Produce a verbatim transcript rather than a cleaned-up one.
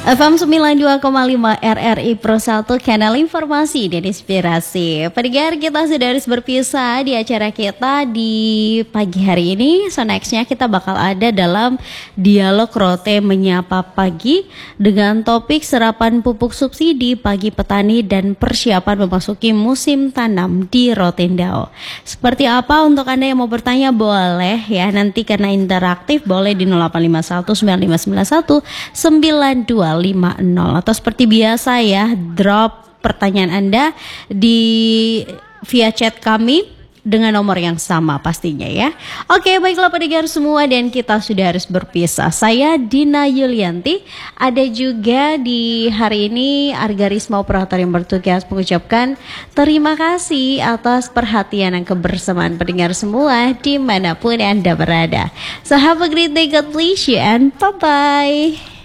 F M sembilan puluh dua koma lima R R I Pro satu, kanal informasi dan inspirasi. Pendengar, kita sudah harus berpisah di acara kita di pagi hari ini. So nextnya kita bakal ada dalam dialog Rote Menyapa Pagi dengan topik serapan pupuk subsidi bagi petani dan persiapan memasuki musim tanam di Rotendao. Seperti apa? Untuk Anda yang mau bertanya boleh ya, nanti karena interaktif boleh di nol delapan lima satu sembilan lima sembilan satu sembilan dua lima nol, atau seperti biasa ya, drop pertanyaan Anda di via chat kami dengan nomor yang sama pastinya ya. Oke, baiklah pendengar semua, dan kita sudah harus berpisah. Saya Dina Yulianti, ada juga di hari ini Arga Risma, operator yang bertugas, mengucapkan terima kasih atas perhatian dan kebersamaan pendengar semua dimanapun Anda berada. So have a great day, God bless you, and bye-bye.